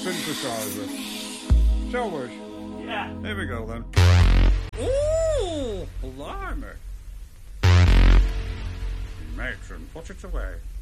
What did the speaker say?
synthesizer. Shall we? Yeah. Here we go then. Ooh, blimey. Matron, put it away.